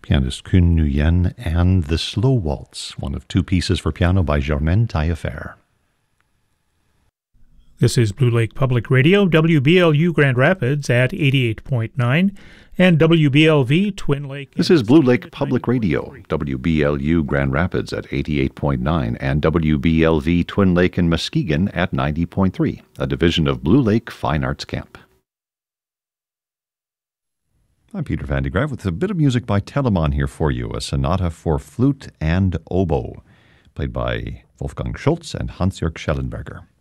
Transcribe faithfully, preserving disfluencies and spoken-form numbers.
pianist Kun Nguyen, and The Slow Waltz, one of two pieces for piano by Germaine Taillefer. This is Blue Lake Public Radio, W B L U Grand Rapids at eighty-eight point nine, and W B L V Twin Lake. This is Blue Lake Public Radio, W B L U Grand Rapids at eighty-eight point nine, and W B L V Twin Lake in Muskegon at ninety point three, a division of Blue Lake Fine Arts Camp. I'm Peter Van de Graaff with a bit of music by Telemann here for you, a sonata for flute and oboe, played by Wolfgang Schultz and Hans-Jörg Schellenberger.